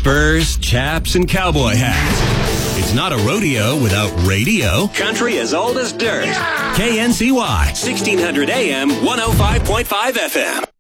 spurs, chaps, and cowboy hats. It's not a rodeo without radio. Country as old as dirt. Yeah! KNCY, 1600 AM, 105.5 FM.